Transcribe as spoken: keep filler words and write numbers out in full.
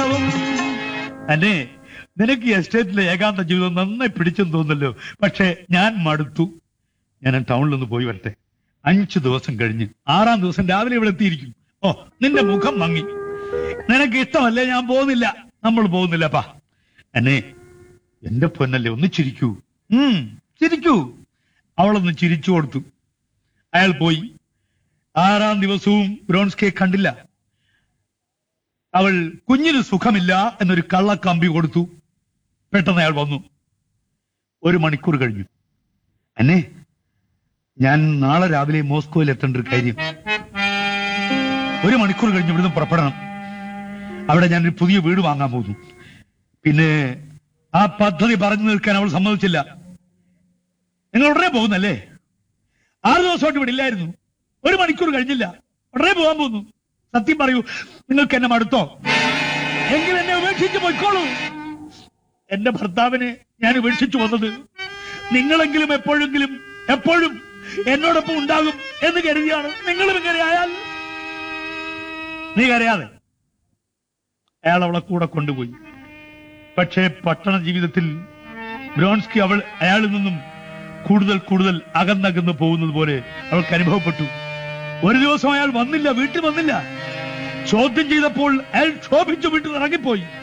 അനുഭവം. അന്നെ നിനക്ക് ഈ എസ്റ്റേറ്റിലെ ഏകാന്ത ജീവിതം നന്നായി പിടിച്ചെന്ന് തോന്നല്ലോ. പക്ഷെ ഞാൻ മടുത്തു. ഞാൻ ടൗണിൽ ഒന്ന് പോയി വരട്ടെ. അഞ്ചു ദിവസം കഴിഞ്ഞ് ആറാം ദിവസം രാവിലെ ഇവിടെ എത്തിയിരിക്കും. ഓ, നിന്റെ മുഖം മങ്ങി. നിനക്ക് ഇഷ്ടമല്ലേ? ഞാൻ പോകുന്നില്ല. നമ്മൾ പോകുന്നില്ലപ്പാ. എന്നെ എന്റെ പൊന്നല്ലേ, ഒന്ന് ചിരിക്കൂ. ഉം ചിരിക്കൂ. അവളൊന്ന് ചിരിച്ചു കൊടുത്തു. അയാൾ പോയി. ആറാം ദിവസവും ബ്രോൺസ്കിയെ കണ്ടില്ല. അവൾ കുഞ്ഞിന് സുഖമില്ല എന്നൊരു കള്ളക്കമ്പി കൊടുത്തു. പെട്ടെന്ന് അയാൾ വന്നു. ഒരു മണിക്കൂർ കഴിഞ്ഞു. എന്നെ ഞാൻ നാളെ രാവിലെ മോസ്കോയിൽ എത്തേണ്ട ഒരു കാര്യം. ഒരു മണിക്കൂർ കഴിഞ്ഞ് ഇവിടുന്ന് പുറപ്പെടണം. അവിടെ ഞാനൊരു പുതിയ വീട് വാങ്ങാൻ പോകുന്നു. പിന്നെ ആ പദ്ധതി പറഞ്ഞു നിൽക്കാൻ അവൾ സമ്മതിച്ചില്ല. നിങ്ങൾ ഉടനെ പോകുന്നല്ലേ? ആറ് ദിവസമായിട്ട് ഇവിടെ ഇല്ലായിരുന്നു. ഒരു മണിക്കൂർ കഴിഞ്ഞില്ല, ഉടനെ പോകാൻ പോകുന്നു. സത്യം പറയൂ, നിങ്ങൾക്ക് എന്നെ മടുത്തോ? എങ്കിൽ എന്നെ ഉപേക്ഷിച്ച് പോയിക്കോളൂ. എന്റെ ഭർത്താവിനെ ഞാൻ ഉപേക്ഷിച്ചു വന്നത് നിങ്ങളെങ്കിലും എപ്പോഴെങ്കിലും എപ്പോഴും എന്നോടൊപ്പം ഉണ്ടാകും എന്ന് കരുതിയാണ്. നിങ്ങളും ഇങ്ങനെ ആയാൽ നീ കരയാതെ. അയാൾ അവളെ കൂടെ കൊണ്ടുപോയി. പക്ഷേ പട്ടണ ജീവിതത്തിൽ ബ്രോൺസ്കി അവൾ അയാളിൽ നിന്നും കൂടുതൽ കൂടുതൽ അകന്നകന്ന് പോകുന്നത് പോലെ അവൾക്ക് അനുഭവപ്പെട്ടു. ഒരു ദിവസം അയാൾ വന്നില്ല, വീട്ടിൽ വന്നില്ല. ചോദ്യം ചെയ്തപ്പോൾ അയാൾ ക്ഷോഭിച്ചു വീട്ടിൽ ഇറങ്ങിപ്പോയി.